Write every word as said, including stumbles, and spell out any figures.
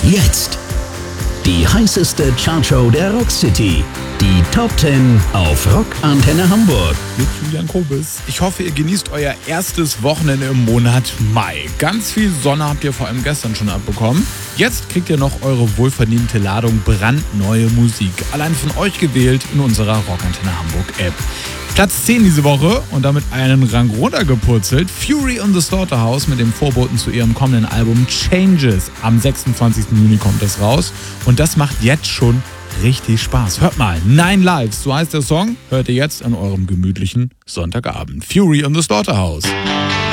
Jetzt die heißeste Chartshow der Rock City. Die Top zehn auf Rock Antenne Hamburg. Mit Julian Kobis. Ich hoffe, ihr genießt euer erstes Wochenende im Monat Mai. Ganz viel Sonne habt ihr vor allem gestern schon abbekommen. Jetzt kriegt ihr noch eure wohlverdiente Ladung brandneue Musik. Allein von euch gewählt in unserer Rock Antenne Hamburg App. Platz zehn diese Woche und damit einen Rang runtergepurzelt. Fury on the Slaughterhouse mit dem Vorboten zu ihrem kommenden Album Changes. Am sechsundzwanzigsten Juni kommt das raus und das macht jetzt schon richtig Spaß. Hört mal, Nine Lives, so heißt der Song, hört ihr jetzt an eurem gemütlichen Sonntagabend. Fury on the Slaughterhouse.